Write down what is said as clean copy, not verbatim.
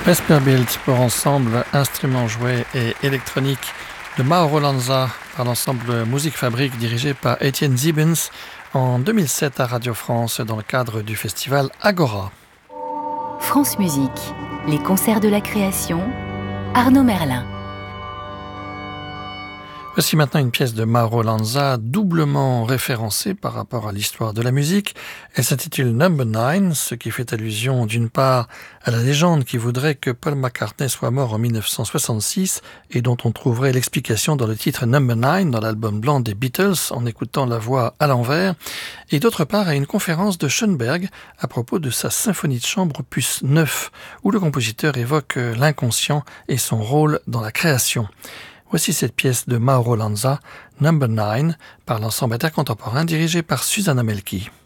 Vesperbild pour ensemble instruments joués et électronique de Mauro Lanza par l'ensemble Musique Fabrique dirigé par Étienne Ziebens en 2007 à Radio France dans le cadre du festival Agora. France Musique, les concerts de la création, Arnaud Merlin. Voici maintenant une pièce de Mauro Lanza doublement référencée par rapport à l'histoire de la musique. Elle s'intitule Number 9, ce qui fait allusion d'une part à la légende qui voudrait que Paul McCartney soit mort en 1966 et dont on trouverait l'explication dans le titre Number 9 dans l'album blanc des Beatles en écoutant la voix à l'envers, et d'autre part à une conférence de Schoenberg à propos de sa symphonie de chambre opus 9 où le compositeur évoque l'inconscient et son rôle dans la création. Voici cette pièce de Mauro Lanza, Number 9, par l'ensemble intercontemporain dirigé par Susanna Melki.